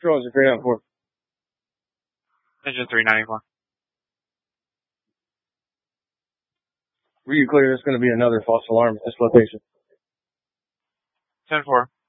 Control engine 394. Engine 394. Read you clear, there's going to be another false alarm at this location. 10-4.